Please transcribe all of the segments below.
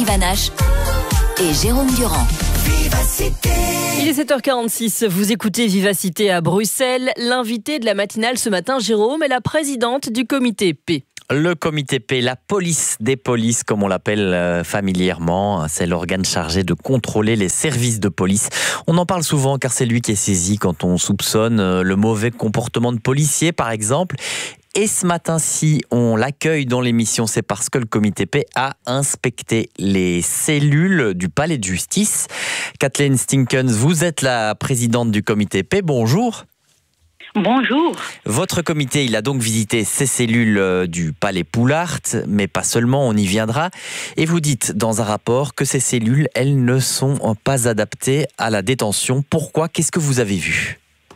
Vanache et Jérôme Durand. Il est 7h46, vous écoutez Vivacité à Bruxelles. L'invité de la matinale ce matin, Jérôme, est la présidente du comité P. Le comité P, la police des polices, comme on l'appelle familièrement, c'est l'organe chargé de contrôler les services de police. On en parle souvent car c'est lui qui est saisi quand on soupçonne le mauvais comportement de policiers, par exemple. Et ce matin, si on l'accueille dans l'émission, c'est parce que le comité P a inspecté les cellules du palais de justice. Kathleen Stinkens, vous êtes la présidente du comité P. Bonjour. Bonjour. Votre comité, il a donc visité ces cellules du palais Poulart, mais pas seulement, on y viendra. Et vous dites dans un rapport que ces cellules, elles ne sont pas adaptées à la détention. Pourquoi ? Qu'est-ce que vous avez vu ?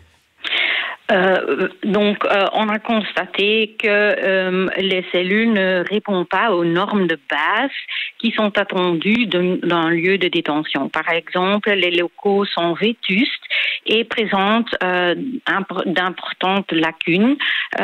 On a constaté que les cellules ne répondent pas aux normes de base qui sont attendues dans un lieu de détention. Par exemple, les locaux sont vétustes et présentent d'importantes lacunes.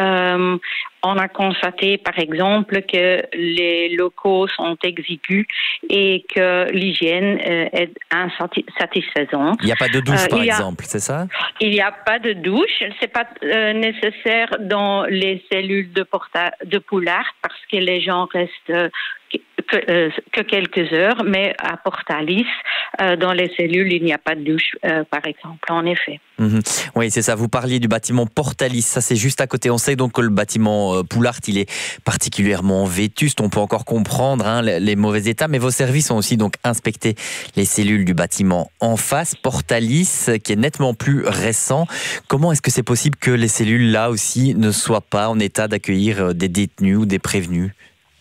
On a constaté, par exemple, que les locaux sont exigus et que l'hygiène est insatisfaisante. Il n'y a pas de douche, par exemple, c'est ça ? Il n'y a pas de douche. C'est pas nécessaire dans les cellules de Poulart parce que les gens restent que quelques heures, mais à Portalis, dans les cellules, il n'y a pas de douche, par exemple, en effet. Oui, c'est ça. Vous parliez du bâtiment Portalis, ça c'est juste à côté. On sait donc que le bâtiment Poulart, il est particulièrement vétuste. On peut encore comprendre les mauvais états, mais vos services ont aussi donc inspecté les cellules du bâtiment en face, Portalis, qui est nettement plus récent. Comment est-ce que c'est possible que les cellules là aussi ne soient pas en état d'accueillir des détenus ou des prévenus ?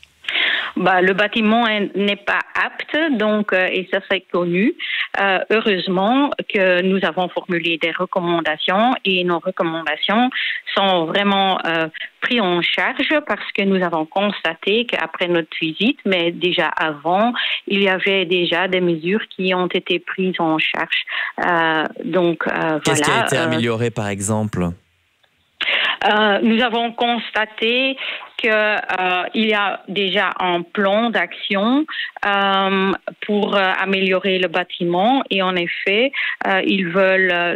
Le bâtiment n'est pas apte, et ça c'est connu. Heureusement que nous avons formulé des recommandations et nos recommandations sont vraiment prises en charge parce que nous avons constaté qu'après notre visite, mais déjà avant, il y avait déjà des mesures qui ont été prises en charge. Qu'est-ce qui a été amélioré par exemple ? Nous avons constaté qu'il y a déjà un plan d'action pour améliorer le bâtiment et en effet, ils veulent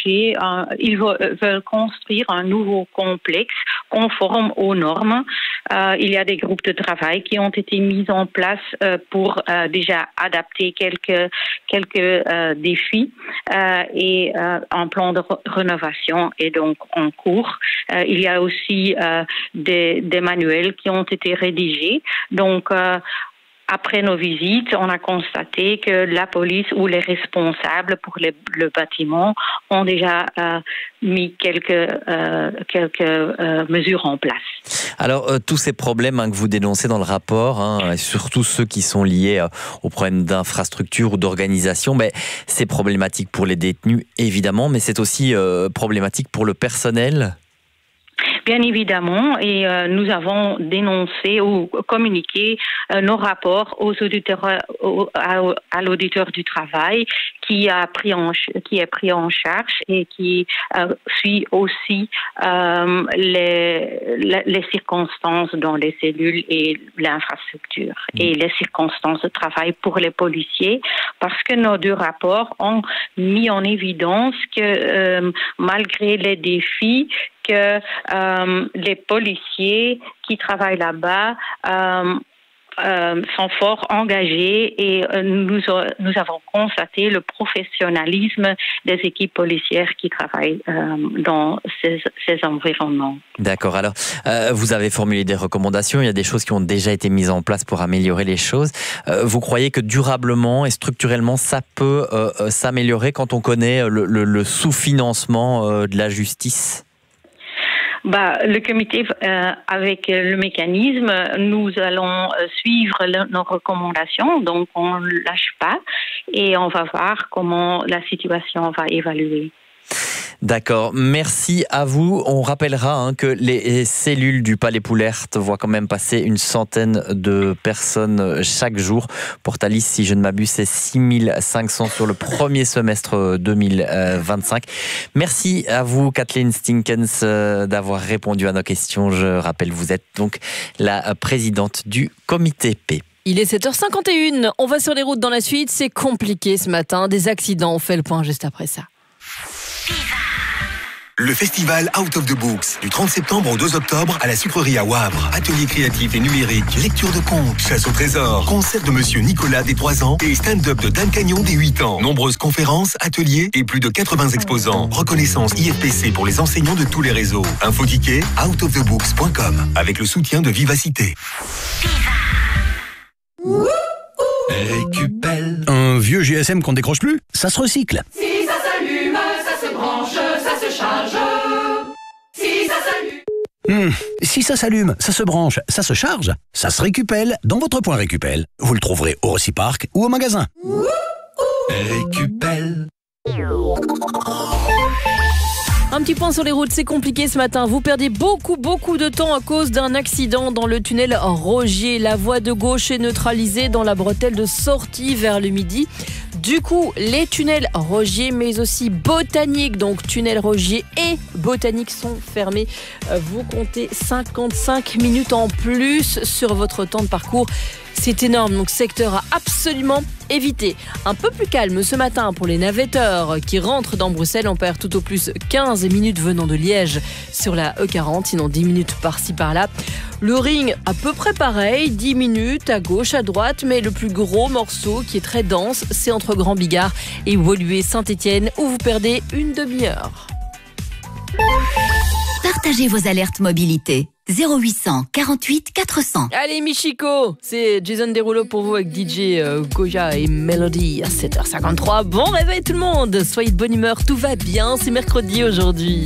veulent construire un nouveau complexe conforme aux normes. Il y a des groupes de travail qui ont été mis en place pour déjà adapter quelques défis et un plan de rénovation est donc en cours. Il y a aussi des manuels qui ont été rédigés. Après nos visites, on a constaté que la police ou les responsables pour le bâtiment ont déjà mis quelques mesures en place. Alors, tous ces problèmes que vous dénoncez dans le rapport, et surtout ceux qui sont liés aux problèmes d'infrastructure ou d'organisation, c'est problématique pour les détenus, évidemment, mais c'est aussi problématique pour le personnel. Bien évidemment, et nous avons dénoncé ou communiqué nos rapports aux auditeurs, à l'auditeur du travail qui est pris en charge et qui suit aussi les circonstances dans les cellules et l'infrastructure et les circonstances de travail pour les policiers, parce que nos deux rapports ont mis en évidence que malgré les défis que les policiers qui travaillent là-bas sont fort engagés et nous avons constaté le professionnalisme des équipes policières qui travaillent dans ces environnements. D'accord. Alors, vous avez formulé des recommandations. Il y a des choses qui ont déjà été mises en place pour améliorer les choses. Vous croyez que durablement et structurellement, ça peut s'améliorer quand on connaît le sous-financement de la justice ? Le comité, avec le mécanisme, nous allons suivre nos recommandations, donc on ne lâche pas et on va voir comment la situation va évoluer. D'accord, merci à vous. On rappellera que les cellules du Palais Poulart voient quand même passer une centaine de personnes chaque jour. Portalis, si je ne m'abuse, c'est 6500 sur le premier semestre 2025. Merci à vous, Kathleen Stinkens, d'avoir répondu à nos questions. Je rappelle, vous êtes donc la présidente du Comité P. Il est 7h51. On va sur les routes dans la suite. C'est compliqué ce matin. Des accidents. On fait le point juste après ça. Le festival Out of the Books, du 30 septembre au 2 octobre à la sucrerie à Wavre. Atelier créatif et numérique, lecture de contes, chasse au trésor, concert de Monsieur Nicolas des 3 ans et stand-up de Dan Cagnon des 8 ans. Nombreuses conférences, ateliers et plus de 80 exposants. Reconnaissance IFPC pour les enseignants de tous les réseaux. Info ticket, outofthebooks.com avec le soutien de Vivacité. Récupelle. Un vieux GSM qu'on décroche plus, ça se recycle. Si ça s'allume, ça se branche, ça se charge. Si ça s'allume. Si ça s'allume, ça se branche, ça se charge, ça se récupelle dans votre point Récupel. Vous le trouverez au Reciparc ou au magasin. Récupelle. Un petit point sur les routes, c'est compliqué ce matin. Vous perdez beaucoup de temps à cause d'un accident dans le tunnel Rogier. La voie de gauche est neutralisée dans la bretelle de sortie vers le midi. Du coup, les tunnels Rogier, mais aussi Botanique, donc tunnel Rogier et Botanique sont fermés. Vous comptez 55 minutes en plus sur votre temps de parcours. C'est énorme, donc secteur à absolument éviter. Un peu plus calme ce matin pour les navetteurs qui rentrent dans Bruxelles. On perd tout au plus 15 minutes venant de Liège sur la E40, sinon 10 minutes par-ci par-là. Le ring, à peu près pareil, 10 minutes à gauche, à droite, mais le plus gros morceau qui est très dense, c'est entre Grand Bigard et Woluwe-Saint-Étienne où vous perdez une demi-heure. Partagez vos alertes mobilité. 0800 48 400. Allez Michiko, c'est Jason Derulo pour vous avec DJ Goya et Melody à 7h53. Bon réveil tout le monde, soyez de bonne humeur, tout va bien, c'est mercredi aujourd'hui.